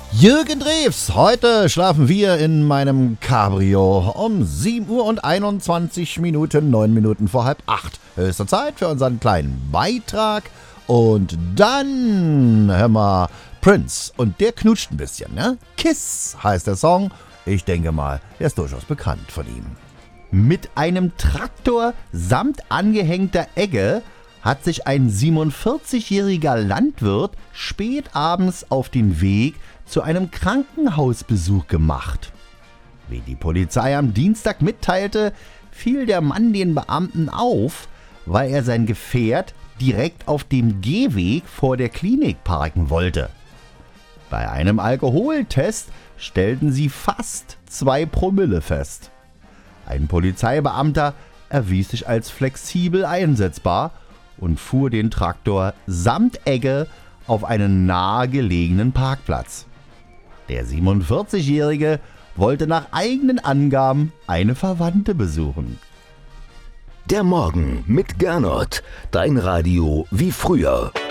Jürgen Drews, heute schlafen wir in meinem Cabrio um 7 Uhr und 21 Minuten, 9 Minuten vor halb 8. Höchste Zeit für unseren kleinen Beitrag. Und dann, hör mal, Prince. Und der knutscht ein bisschen, ne? Kiss heißt der Song. Ich denke mal, er ist durchaus bekannt von ihm. Mit einem Traktor samt angehängter Egge hat sich ein 47-jähriger Landwirt spät abends auf den Weg zu einem Krankenhausbesuch gemacht. Wie die Polizei am Dienstag mitteilte, fiel der Mann den Beamten auf, weil er sein Gefährt direkt auf dem Gehweg vor der Klinik parken wollte. Bei einem Alkoholtest stellten sie fast 2 Promille fest. Ein Polizeibeamter erwies sich als flexibel einsetzbar und fuhr den Traktor samt Egge auf einen nahegelegenen Parkplatz. Der 47-Jährige wollte nach eigenen Angaben eine Verwandte besuchen. Der Morgen mit Gernot, dein Radio wie früher.